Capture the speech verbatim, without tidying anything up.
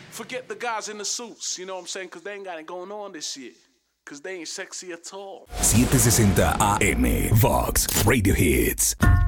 Forget the guys in the suits, you know what I'm saying? Because they ain't got it going on this year. Because they ain't sexy at all. setecientos sesenta A M, Vox Radio Hits.